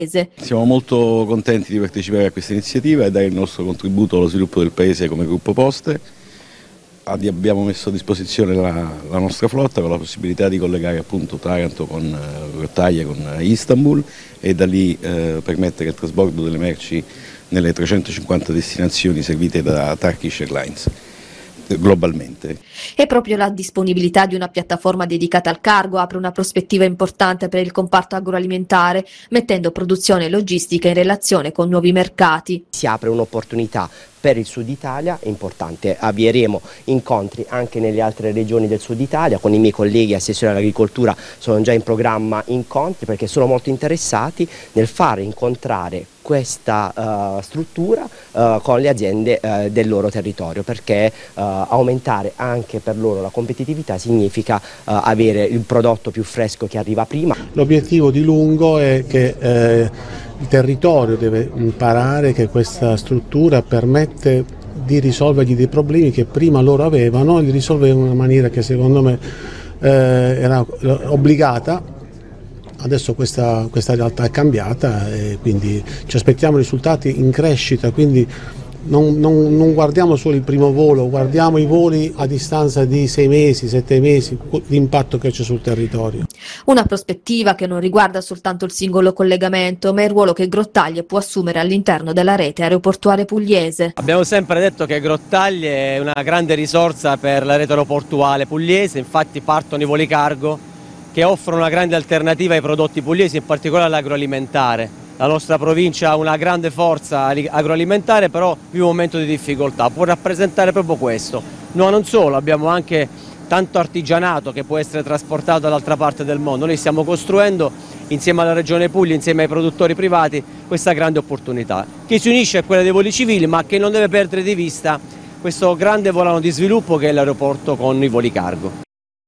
Siamo molto contenti di partecipare a questa iniziativa e dare il nostro contributo allo sviluppo del Paese come gruppo Poste. Abbiamo messo a disposizione la nostra flotta con la possibilità di collegare appunto Taranto con Grottaglie, con Istanbul, e da lì permettere il trasbordo delle merci nelle 350 destinazioni servite da Turkish Airlines globalmente. E proprio la disponibilità di una piattaforma dedicata al cargo apre una prospettiva importante per il comparto agroalimentare, mettendo produzione e logistica in relazione con nuovi mercati. Si apre un'opportunità per il Sud Italia importante. Avvieremo incontri anche nelle altre regioni del Sud Italia. Con i miei colleghi assessori all'agricoltura sono già in programma incontri, perché sono molto interessati nel fare incontrare questa struttura con le aziende del loro territorio, perché aumentare anche per loro la competitività significa avere il prodotto più fresco che arriva prima. L'obiettivo di lungo è che il territorio deve imparare che questa struttura permette di risolvergli dei problemi che prima loro avevano, e li risolveva in una maniera che secondo me era obbligata. Adesso questa realtà è cambiata e quindi ci aspettiamo risultati in crescita, quindi non guardiamo solo il primo volo, guardiamo i voli a distanza di 6 mesi, 7 mesi, l'impatto che c'è sul territorio. Una prospettiva che non riguarda soltanto il singolo collegamento, ma il ruolo che Grottaglie può assumere all'interno della rete aeroportuale pugliese. Abbiamo sempre detto che Grottaglie è una grande risorsa per la rete aeroportuale pugliese, infatti partono i voli cargo che offrono una grande alternativa ai prodotti pugliesi, in particolare all'agroalimentare. La nostra provincia ha una grande forza agroalimentare, però vive un momento di difficoltà, può rappresentare proprio questo. No, non solo, abbiamo anche tanto artigianato che può essere trasportato dall'altra parte del mondo. Noi stiamo costruendo, insieme alla Regione Puglia, insieme ai produttori privati, questa grande opportunità, che si unisce a quella dei voli civili, ma che non deve perdere di vista questo grande volano di sviluppo che è l'aeroporto con i voli cargo.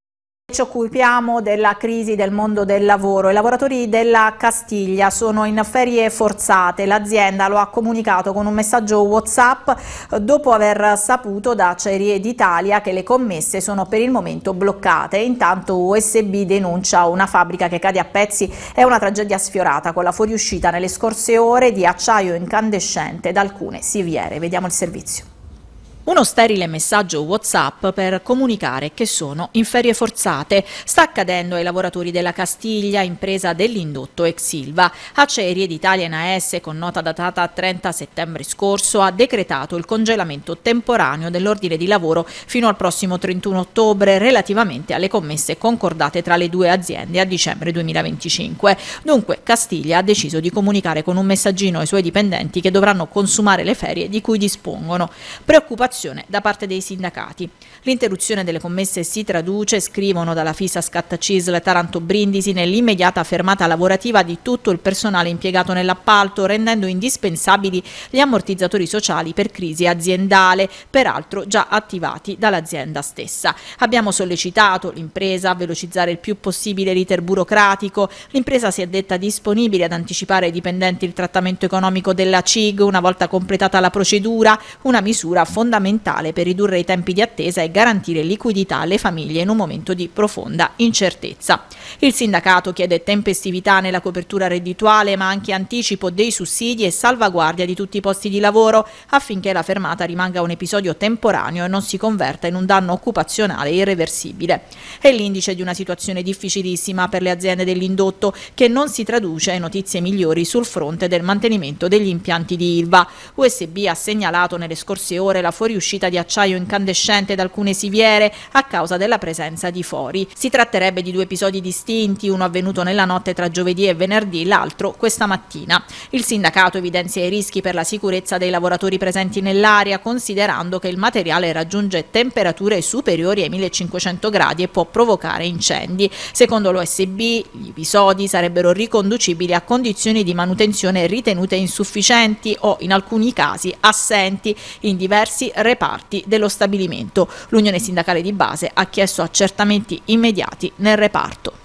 Ci occupiamo della crisi del mondo del lavoro. I lavoratori della Castiglia sono in ferie forzate. L'azienda lo ha comunicato con un messaggio WhatsApp dopo aver saputo da Acciaierie d'Italia che le commesse sono per il momento bloccate. Intanto USB denuncia una fabbrica che cade a pezzi. È una tragedia sfiorata con la fuoriuscita nelle scorse ore di acciaio incandescente da alcune siviere. Vediamo il servizio. Uno sterile messaggio WhatsApp per comunicare che sono in ferie forzate. Sta accadendo ai lavoratori della Castiglia, impresa dell'indotto ex Ilva. Acciaierie d'Italia in AS, con nota datata 30 settembre scorso, ha decretato il congelamento temporaneo dell'ordine di lavoro fino al prossimo 31 ottobre relativamente alle commesse concordate tra le due aziende a dicembre 2025. Dunque Castiglia ha deciso di comunicare con un messaggino ai suoi dipendenti che dovranno consumare le ferie di cui dispongono. Preoccupazione da parte dei sindacati. L'interruzione delle commesse si traduce, scrivono dalla FISA Scattacisl Taranto Brindisi, nell'immediata fermata lavorativa di tutto il personale impiegato nell'appalto, rendendo indispensabili gli ammortizzatori sociali per crisi aziendale, peraltro già attivati dall'azienda stessa. Abbiamo sollecitato l'impresa a velocizzare il più possibile l'iter burocratico. L'impresa si è detta disponibile ad anticipare ai dipendenti il trattamento economico della CIG una volta completata la procedura, una misura fondamentale per ridurre i tempi di attesa e garantire liquidità alle famiglie in un momento di profonda incertezza. Il sindacato chiede tempestività nella copertura reddituale, ma anche anticipo dei sussidi e salvaguardia di tutti i posti di lavoro affinché la fermata rimanga un episodio temporaneo e non si converta in un danno occupazionale irreversibile. È l'indice di una situazione difficilissima per le aziende dell'indotto, che non si traduce in notizie migliori sul fronte del mantenimento degli impianti di Ilva. USB ha segnalato nelle scorse ore la fuoriuscita di acciaio incandescente da alcune siviere a causa della presenza di fori. Si tratterebbe di due episodi distinti, uno avvenuto nella notte tra giovedì e venerdì, l'altro questa mattina. Il sindacato evidenzia i rischi per la sicurezza dei lavoratori presenti nell'area, considerando che il materiale raggiunge temperature superiori ai 1500 gradi e può provocare incendi. Secondo l'OSB, gli episodi sarebbero riconducibili a condizioni di manutenzione ritenute insufficienti o, in alcuni casi, assenti in diversi reparti dello stabilimento. L'Unione Sindacale di Base ha chiesto accertamenti immediati nel reparto.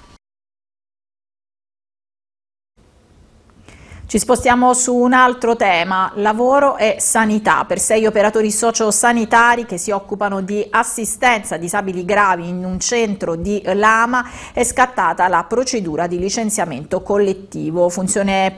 Ci spostiamo su un altro tema, lavoro e sanità. Per 6 operatori sociosanitari che si occupano di assistenza a disabili gravi in un centro di Lama è scattata la procedura di licenziamento collettivo. Funzione